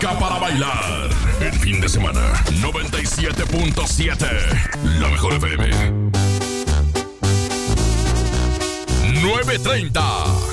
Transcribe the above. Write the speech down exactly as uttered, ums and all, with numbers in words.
música para bailar. El fin de semana, noventa y siete punto siete. La mejor F M. nueve treinta.